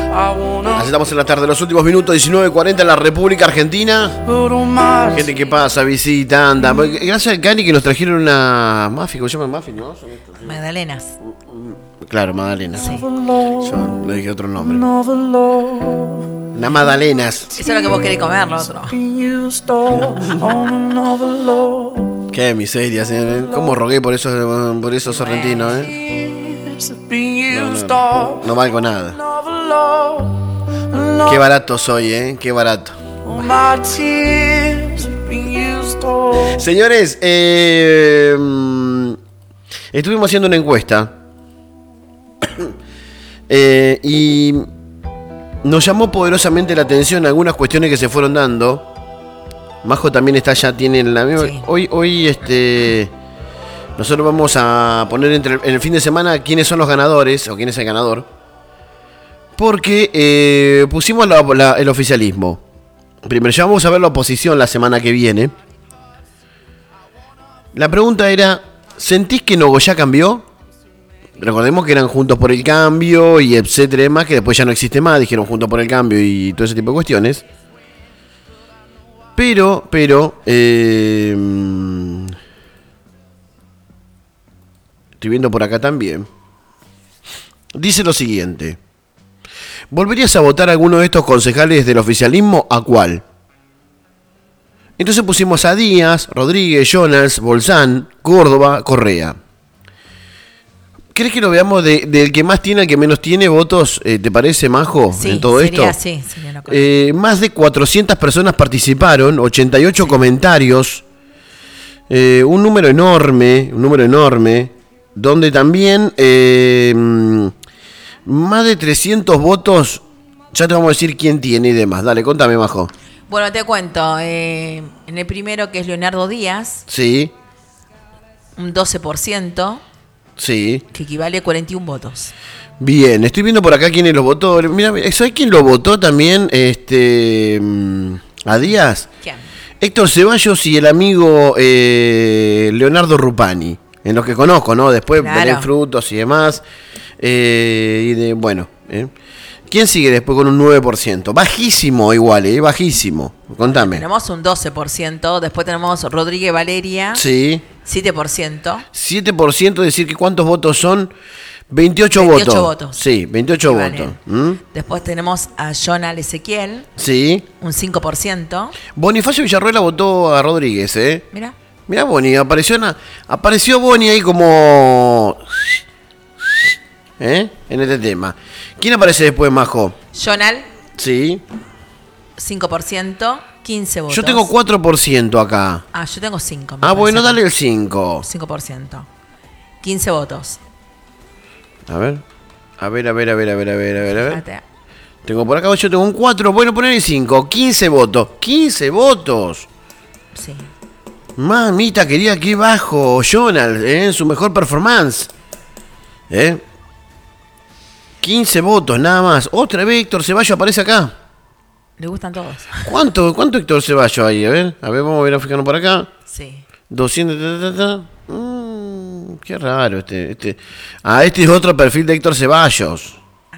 Así estamos en la tarde, los últimos minutos, 19:40 en la República Argentina. Gente que pasa, visita, anda. Gracias a Cani que nos trajeron una muffin, ¿cómo se llama muffin, no? Magdalenas. Claro, Magdalena. Sí. Yo le dije otro nombre. Una Magdalenas. Eso es lo que vos querés comer, lo otro. Qué miseria, señor. ¿Cómo rogué por esos sorrentinos, No valgo nada. Qué barato soy, qué barato. Señores, estuvimos haciendo una encuesta y nos llamó poderosamente la atención algunas cuestiones que se fueron dando. Majo también está allá, tiene la misma. Sí. Hoy nosotros vamos a poner en el fin de semana quiénes son los ganadores o quién es el ganador. Porque pusimos el oficialismo. Primero ya vamos a ver la oposición la semana que viene. La pregunta era, ¿sentís que Nogoyá cambió? Recordemos que eran Juntos por el Cambio y etcétera y demás, que después ya no existe más, dijeron Juntos por el Cambio y todo ese tipo de cuestiones. Pero estoy viendo por acá también. Dice lo siguiente. ¿Volverías a votar a alguno de estos concejales del oficialismo? ¿A cuál? Entonces pusimos a Díaz, Rodríguez, Jonas, Bolsán, Córdoba, Correa. ¿Crees que lo veamos del que más tiene al que menos tiene votos? ¿Te parece, Majo, sí, en todo esto? Sí, más de 400 personas participaron, 88 comentarios, un número enorme, donde también más de 300 votos, ya te vamos a decir quién tiene y demás. Dale, contame, Majo. Bueno, te cuento, en el primero, que es Leonardo Díaz, sí, un 12%. Sí. Que equivale a 41 votos. Bien, estoy viendo por acá quiénes lo votó. Mira, ¿sabes quién lo votó también? A Díaz. ¿Quién? Héctor Ceballos y el amigo Leonardo Rupani. En los que conozco, ¿no? Después Belén Frutos y demás. ¿Quién sigue después con un 9%? Bajísimo igual, bajísimo. Contame. Tenemos un 12%. Después tenemos Rodríguez Valeria. Sí. 7%. 7%, es decir, que ¿cuántos votos son? 28 votos. Sí, 28 votos. Después tenemos a Jonal Ezequiel. Sí. Un 5%. Bonifacio Villarruela votó a Rodríguez, Mira. Mirá, Boni, apareció Boni ahí como... en este tema. ¿Quién aparece después, Majo? Jonal. Sí. 5%. 15 votos. Yo tengo 4% acá. Yo tengo 5. Bueno, dale el 5. 5%. 15 votos. A ver. Tengo por acá, yo tengo un 4. Bueno, poner el 5. 15 votos. 15 votos. Sí. Mamita querida, qué bajo. Jonal, en su mejor performance. 15 votos, nada más. Otra vez Héctor Ceballos aparece acá. Le gustan todos. ¿Cuánto Héctor Ceballos hay? A ver, vamos a ver a fijarnos por acá. Sí. 200. Qué raro este. Este es otro perfil de Héctor Ceballos.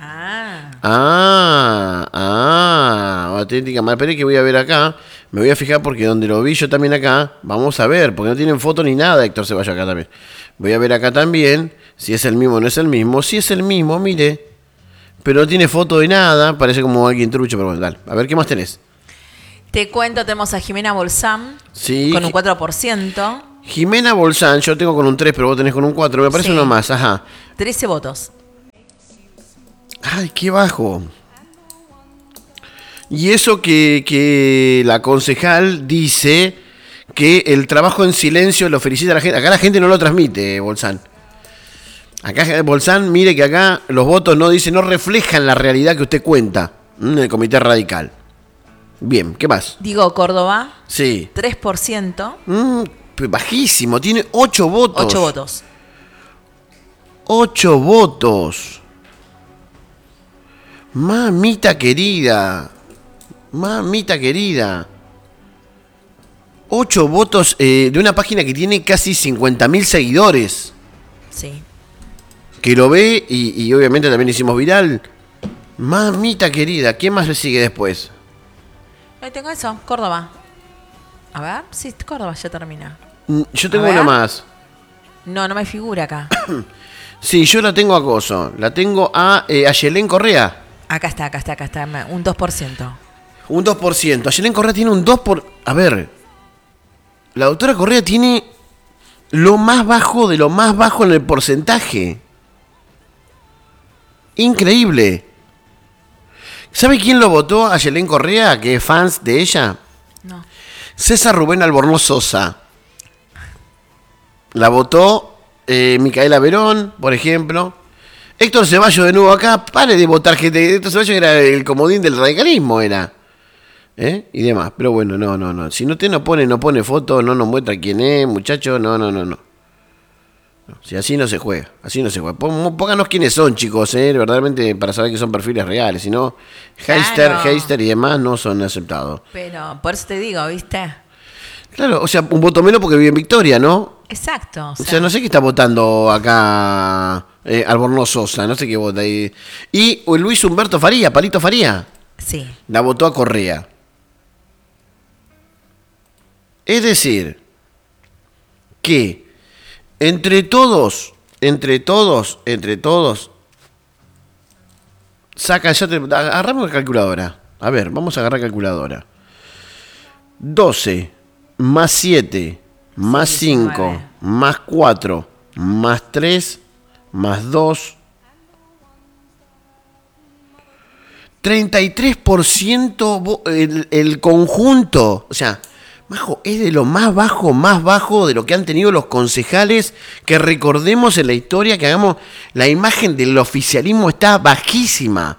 Auténtica. Espera que voy a ver acá. Me voy a fijar porque donde lo vi yo también acá. Vamos a ver, porque no tienen foto ni nada de Héctor Ceballos acá también. Voy a ver acá también. Si es el mismo o no es el mismo. Si es el mismo, mire. Pero no tiene foto de nada. Parece como alguien trucho, pero bueno, dale. A ver, ¿qué más tenés? Te cuento, tenemos a Jimena Bolsán. Sí. Con un 4%. Jimena Bolsán, yo tengo con un 3, pero vos tenés con un 4. Me parece uno más, ajá. 13 votos. Ay, qué bajo. Y eso que la concejal dice que el trabajo en silencio lo felicita a la gente. Acá la gente no lo transmite, Bolsán. Acá Bolsán, mire que acá los votos no reflejan la realidad que usted cuenta en el Comité Radical. Bien, ¿qué más? Digo, Córdoba. Sí. 3%. Bajísimo, tiene 8 votos. 8 votos. 8 votos. Mamita querida. 8 votos de una página que tiene casi 50.000 seguidores. Sí. Que lo ve y obviamente también hicimos viral. Mamita querida, ¿quién más le sigue después? Ahí tengo eso, Córdoba. A ver, sí, Córdoba ya termina. Yo tengo A ver. una más. No me figura acá. Sí, yo la tengo a Coso. La tengo a Yelén Correa. Acá está, un 2%. Un 2%. Yelén Correa tiene un 2%. A ver, la doctora Correa tiene lo más bajo de lo más bajo en el porcentaje. Increíble. ¿Sabe quién lo votó a Yelén Correa, que es fans de ella? No. César Rubén Albornoz Sosa. La votó Micaela Verón, por ejemplo. Héctor Ceballos de nuevo acá. Pare de votar gente. Héctor Ceballos era el comodín del radicalismo, era. Y demás. Pero bueno, no. Si usted no pone foto, no nos muestra quién es, muchacho. No. Si así no se juega. Pónganos quiénes son, chicos, verdaderamente, para saber que son perfiles reales. Si no, Heister y demás no son aceptados. Pero por eso te digo, ¿viste? Claro, o sea, un voto menos porque vive en Victoria, ¿no? Exacto. O sea, no sé qué está votando acá Albornoz Sosa, no sé qué vota ahí. Y Luis Humberto Faría, Palito Faría, Sí. la votó a Correa. Es decir, que entre todos, sacan, agarramos la calculadora. A ver, vamos a agarrar calculadora. 12 más 7 más 5 19. más 4 más 3 más 2. 33% el conjunto. O sea, Majo, es de lo más bajo de lo que han tenido los concejales, que recordemos en la historia, que hagamos, la imagen del oficialismo está bajísima.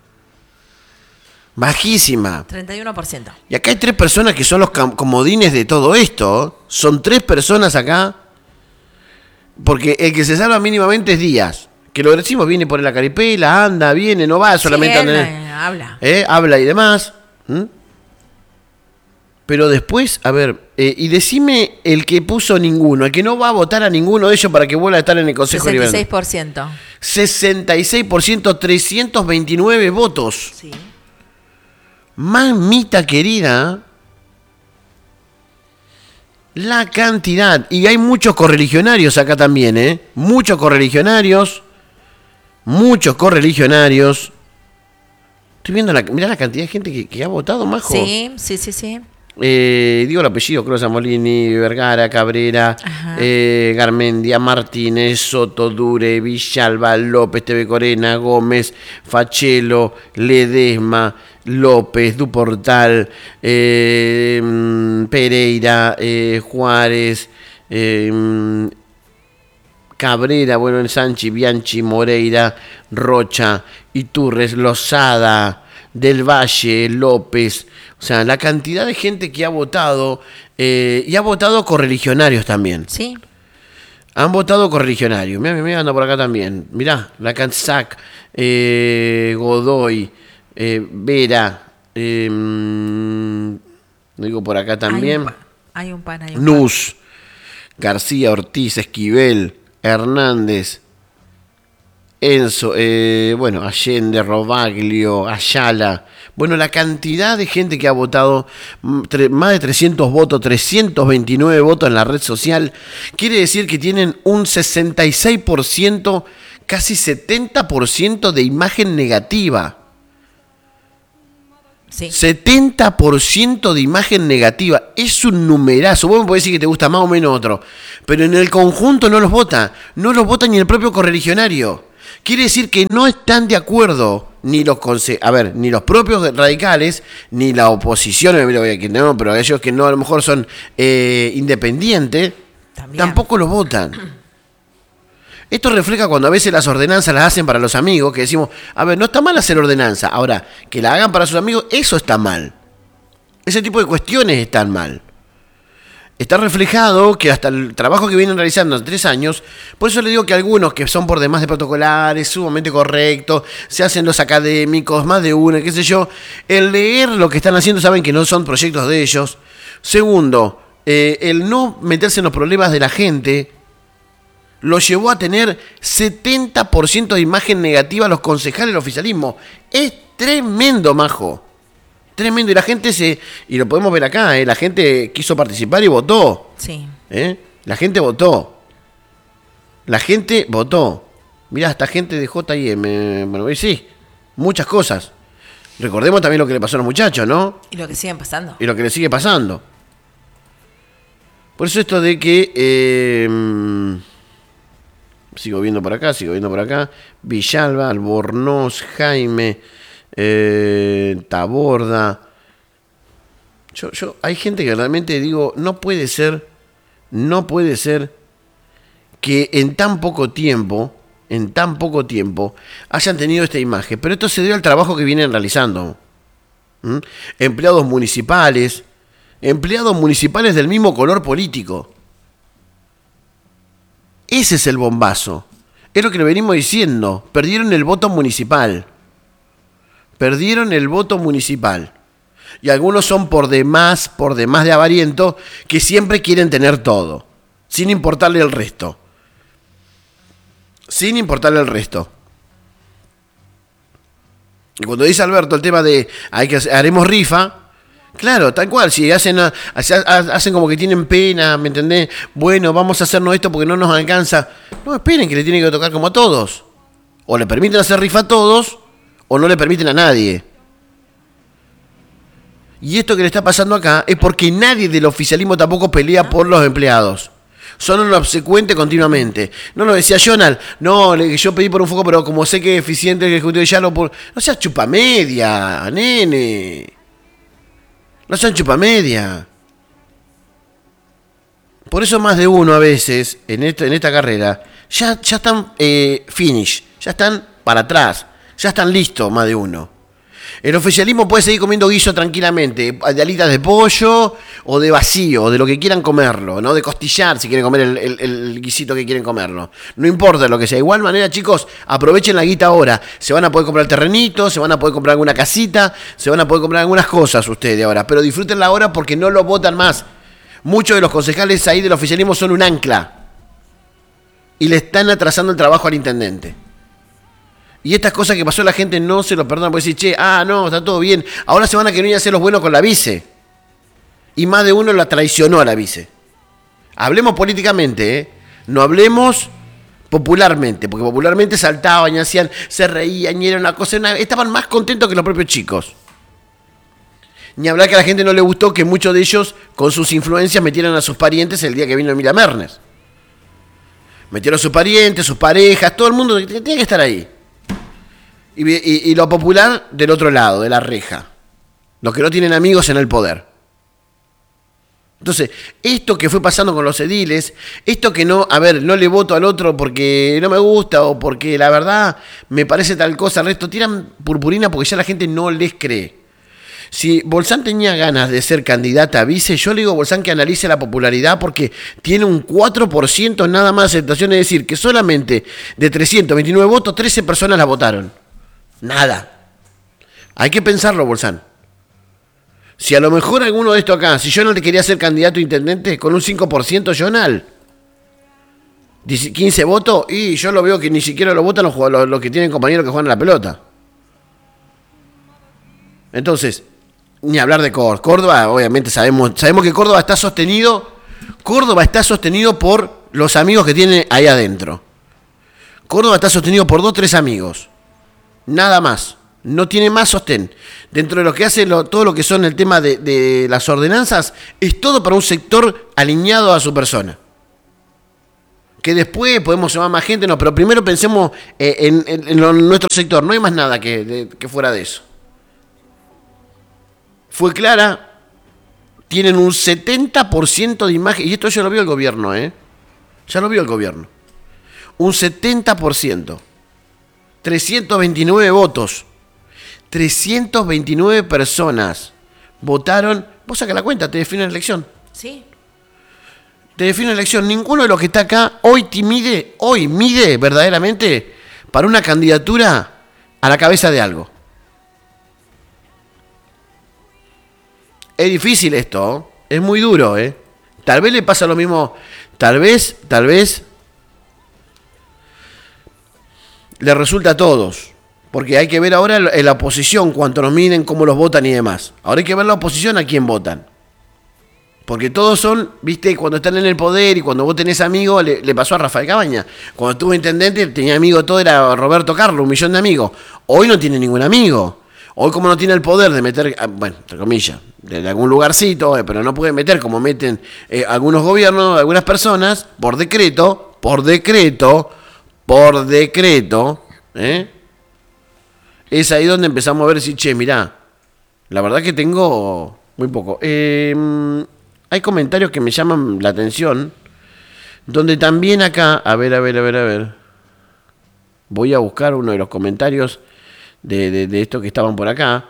Bajísima. 31%. Y acá hay 3 personas que son los comodines de todo esto. Son 3 personas acá. Porque el que se salva mínimamente es Díaz. Que lo decimos, viene por la caripela, anda, viene, no va solamente a habla. Habla y demás. Pero después, a ver, y decime el que puso ninguno, el que no va a votar a ninguno de ellos para que vuelva a estar en el Consejo Liberal. 66%. 66%, 329 votos. Sí. Mamita querida, la cantidad. Y hay muchos correligionarios acá también, Muchos correligionarios. Estoy viendo, mirá la cantidad de gente que ha votado, Majo. Sí. Digo el apellido: Cruz, Molini, Vergara, Cabrera, Garmendia, Martínez, Soto, Dure, Villalba, López, TV Corena, Gómez, Fachelo, Ledesma, López, Duportal, Pereira, Juárez, Cabrera, bueno, Sanchi, Bianchi, Moreira, Rocha, Iturres, Lozada, Del Valle, López. O sea, la cantidad de gente que ha votado, y ha votado correligionarios también. Sí. Han votado correligionarios. Mirá, anda por acá también. Mirá, la Cansac, Godoy, Vera, digo por acá también. Hay un par. Nuz, García, Ortiz, Esquivel, Hernández, Enzo, Allende, Robaglio, Ayala. Bueno, la cantidad de gente que ha votado, más de 300 votos, 329 votos en la red social, quiere decir que tienen un 66%, casi 70% de imagen negativa. Sí. 70% de imagen negativa. Es un numerazo. Vos me podés decir que te gusta más o menos otro, pero en el conjunto no los vota. No los vota ni el propio correligionario. Quiere decir que no están de acuerdo ni los ni los propios radicales, ni la oposición, pero aquellos que no a lo mejor son independientes, tampoco los votan. Esto refleja cuando a veces las ordenanzas las hacen para los amigos, que decimos, a ver, no está mal hacer ordenanza. Ahora, que la hagan para sus amigos, eso está mal. Ese tipo de cuestiones están mal. Está reflejado que hasta el trabajo que vienen realizando en 3 años, por eso le digo que algunos que son por demás de protocolares, sumamente correctos, se hacen los académicos, más de uno, qué sé yo, el leer lo que están haciendo saben que no son proyectos de ellos. Segundo, el no meterse en los problemas de la gente. lo llevó a tener 70% de imagen negativa a los concejales del oficialismo. Es tremendo, Majo. Tremendo. Y la gente y lo podemos ver acá, la gente quiso participar y votó. Sí. La gente votó. La gente votó. Mirá, esta gente de J&M, bueno, sí, muchas cosas. Recordemos también lo que le pasó a los muchachos, ¿no? Y lo que siguen pasando. Y lo que le sigue pasando. Por eso esto de que... sigo viendo por acá. Villalba, Albornoz, Jaime, Taborda. Hay gente que realmente digo, no puede ser que en tan poco tiempo hayan tenido esta imagen. Pero esto se debe al trabajo que vienen realizando. Empleados municipales del mismo color político. Ese es el bombazo. Es lo que le venimos diciendo. Perdieron el voto municipal. Y algunos son por demás de avariento, que siempre quieren tener todo, sin importarle el resto. Y cuando dice Alberto el tema de haremos rifa, claro, tal cual, si hacen como que tienen pena, ¿me entendés? Bueno, vamos a hacernos esto porque no nos alcanza. No esperen que le tienen que tocar como a todos. O le permiten hacer rifa a todos, o no le permiten a nadie. Y esto que le está pasando acá es porque nadie del oficialismo tampoco pelea por los empleados. Son un obsecuente continuamente. No lo decía Jonal. No, yo pedí por un foco, pero como sé que es eficiente el ejecutivo de Yalo, no seas chupamedia, nene. No seas chupamedia. Por eso más de uno a veces, en esta carrera, ya están finish, ya están para atrás, ya están listos más de uno. El oficialismo puede seguir comiendo guiso tranquilamente, de alitas de pollo o de vacío, o de lo que quieran comerlo, ¿no? De costillar si quieren comer el guisito que quieren comerlo. No importa lo que sea. De igual manera, chicos, aprovechen la guita ahora. Se van a poder comprar terrenito, se van a poder comprar alguna casita, se van a poder comprar algunas cosas ustedes ahora. Pero disfrútenla ahora porque no lo votan más. Muchos de los concejales ahí del oficialismo son un ancla. Y le están atrasando el trabajo al intendente. Y estas cosas que pasó la gente no se lo perdonan. Puede decir, no, está todo bien. Ahora se van a querer hacer los buenos con la vice. Y más de uno la traicionó a la vice. Hablemos políticamente, no hablemos popularmente. Porque popularmente saltaban y hacían, se reían y era una cosa. Estaban más contentos que los propios chicos. Ni hablar que a la gente no le gustó que muchos de ellos, con sus influencias, metieran a sus parientes el día que vino Emilia Mernes. Metieron a sus parientes, sus parejas, todo el mundo tiene que estar ahí. Y lo popular del otro lado, de la reja. Los que no tienen amigos en el poder. Entonces, esto que fue pasando con los ediles, esto que no le voto al otro porque no me gusta o porque la verdad me parece tal cosa, el resto tiran purpurina porque ya la gente no les cree. Si Bolsán tenía ganas de ser candidata a vice, yo le digo a Bolsán que analice la popularidad porque tiene un 4% nada más de aceptación, es decir, que solamente de 329 votos, 13 personas la votaron. Nada. Hay que pensarlo, Bolsán. Si a lo mejor alguno de estos acá, si Jonal te quería ser candidato a intendente con un 5%, Jonal, 15 votos, y yo lo veo que ni siquiera lo votan los que tienen compañeros que juegan a la pelota. Entonces, ni hablar de Córdoba. Córdoba, obviamente sabemos que Córdoba está sostenido por los amigos que tiene ahí adentro. Córdoba está sostenido por 2 o 3 amigos. Nada más. No tiene más sostén. Dentro de lo que hace todo lo que son el tema de las ordenanzas, es todo para un sector alineado a su persona. Que después podemos llamar más gente, no, pero primero pensemos en nuestro sector. No hay más nada que fuera de eso. Fue clara, tienen un 70% de imagen, y esto ya lo vio el gobierno, ya lo vio el gobierno. Un 70%. 329 votos. 329 personas votaron. Vos saca la cuenta, te define la elección. Sí. Te define la elección. Ninguno de los que está acá hoy mide verdaderamente para una candidatura a la cabeza de algo. Es difícil esto, es muy duro, Tal vez le pasa lo mismo, tal vez les resulta a todos. Porque hay que ver ahora en la oposición cuánto nos miden, cómo los votan y demás. Ahora hay que ver la oposición a quién votan. Porque todos son, viste, cuando están en el poder y cuando vos tenés amigos, le pasó a Rafael Cabaña. Cuando estuvo intendente, tenía amigo todo, era Roberto Carlos, 1 millón de amigos. Hoy no tiene ningún amigo. Hoy como no tiene el poder de meter, bueno, entre comillas, de algún lugarcito, pero no puede meter como meten algunos gobiernos, algunas personas, por decreto, es ahí donde empezamos a ver si, che, mirá, la verdad que tengo muy poco. Hay comentarios que me llaman la atención, donde también acá, a ver. Voy a buscar uno de los comentarios de estos que estaban por acá.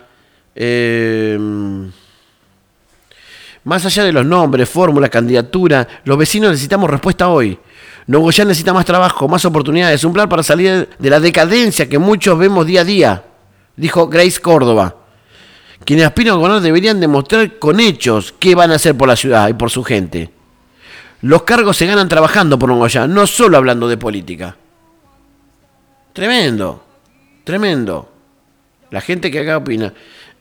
Más allá de los nombres, fórmulas, candidatura, los vecinos necesitamos respuesta hoy. Nogoyá necesita más trabajo, más oportunidades, un plan para salir de la decadencia que muchos vemos día a día, dijo Grace Córdoba. Quienes aspiran a gobernar deberían demostrar con hechos qué van a hacer por la ciudad y por su gente. Los cargos se ganan trabajando por Nogoyá, no solo hablando de política. Tremendo. La gente que acá opina.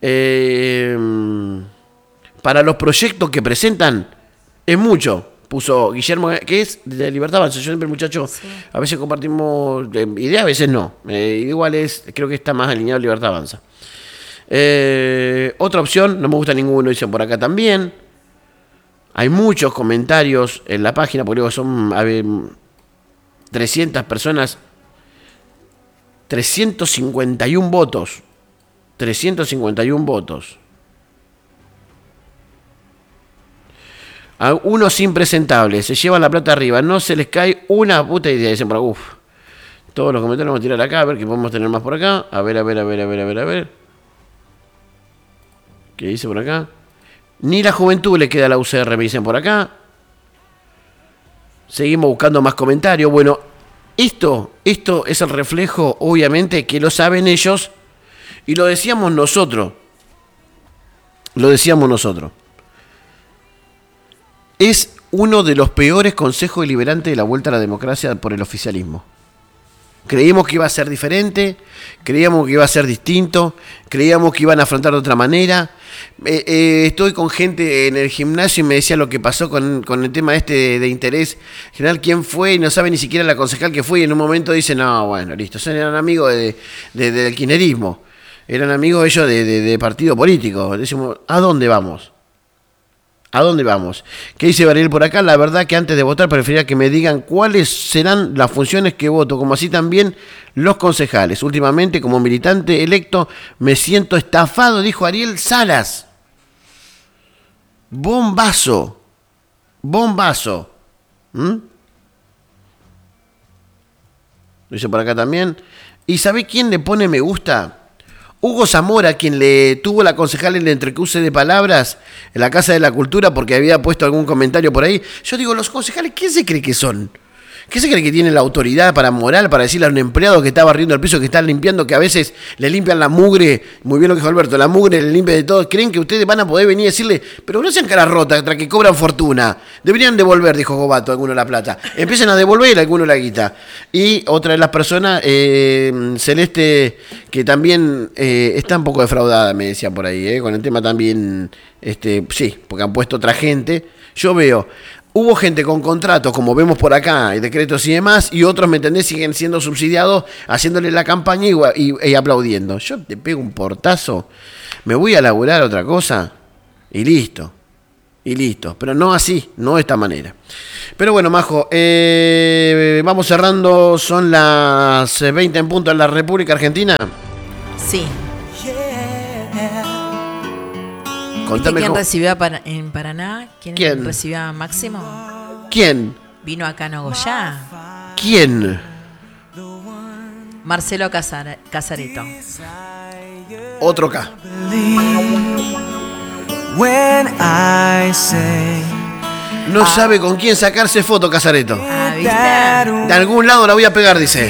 Para los proyectos que presentan, es mucho. Puso Guillermo, que es de Libertad Avanza. Yo siempre, muchacho, sí. A veces compartimos ideas, a veces no. Igual creo que está más alineado Libertad Avanza. Otra opción, no me gusta ninguno, dicen por acá también. Hay muchos comentarios en la página, porque son 300 personas, 351 votos. 351 votos. A unos impresentables, se llevan la plata arriba, no se les cae una puta idea. Dicen por acá, todos los comentarios vamos a tirar acá, a ver qué podemos tener más por acá. A ver. ¿Qué dice por acá? Ni la juventud le queda a la UCR, me dicen por acá. Seguimos buscando más comentarios. Bueno, esto es el reflejo, obviamente, que lo saben ellos y lo decíamos nosotros. Es uno de los peores consejos deliberantes de la vuelta a la democracia por el oficialismo. Creíamos que iba a ser diferente, creíamos que iba a ser distinto, creíamos que iban a afrontar de otra manera. Estoy con gente en el gimnasio y me decía lo que pasó con el tema de interés general, quién fue, y no sabe ni siquiera la concejal que fue, y en un momento dice, no, bueno, listo, eran amigos del kirchnerismo, eran amigos ellos de partido político. Decimos, ¿a dónde vamos? ¿Qué dice Bariel por acá? La verdad que antes de votar preferiría que me digan cuáles serán las funciones que voto, como así también los concejales. Últimamente, como militante electo, me siento estafado, dijo Ariel Salas. Bombazo. Dice por acá también. ¿Y sabe quién le pone me gusta? Hugo Zamora, quien le tuvo la concejal en el entrecruce de palabras en la Casa de la Cultura porque había puesto algún comentario por ahí. Yo digo, los concejales, ¿quién se cree que son? ¿Qué se cree que tienen la autoridad moral para decirle a un empleado que está barriendo el piso, que está limpiando, que a veces le limpian la mugre? Muy bien lo que dijo Alberto, la mugre le limpia de todo. ¿Creen que ustedes van a poder venir y decirle, pero no sean cara rota, tras que cobran fortuna? Deberían devolver, dijo Gobato, algunos la plata. Empiecen a devolver, algunos la guita. Y otra de las personas, Celeste, que también está un poco defraudada, me decían por ahí, con el tema también, sí, porque han puesto otra gente. Yo veo... Hubo gente con contratos, como vemos por acá, y decretos y demás, y otros, ¿me entendés?, siguen siendo subsidiados, haciéndole la campaña y aplaudiendo. Yo te pego un portazo, me voy a laburar otra cosa, y listo. Pero no así, no de esta manera. Pero bueno, Majo, vamos cerrando, son las 20 en punto en la República Argentina. Sí. Contame ¿Quién recibió en Paraná? ¿Quién recibió a Máximo? ¿Quién? Vino acá a Nogoyá. ¿Quién? Marcelo Casareto. Otro K. No sabe con quién sacarse foto, Casareto. ¿Viste? De algún lado la voy a pegar, dice.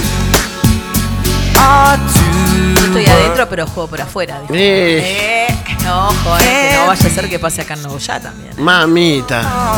Yo estoy adentro, pero juego por afuera. Ojo, que no vaya a ser que pase acá en Nogoyá también. Mamita.